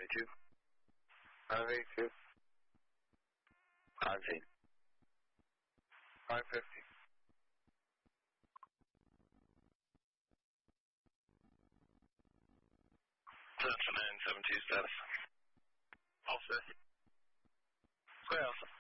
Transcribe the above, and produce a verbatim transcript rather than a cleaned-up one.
eighty-two. five eighty-two. five eighty. five fifty. Delta nine seven two status. All set. Square Alpha.